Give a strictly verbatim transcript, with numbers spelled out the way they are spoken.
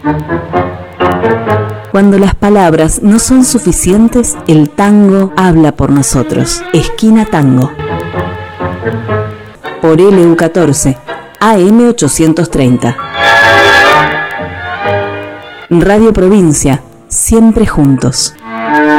Cuando las palabras no son suficientes, el tango habla por nosotros. Esquina Tango. Por L U catorce, A M ochocientos treinta. Radio Provincia, siempre juntos.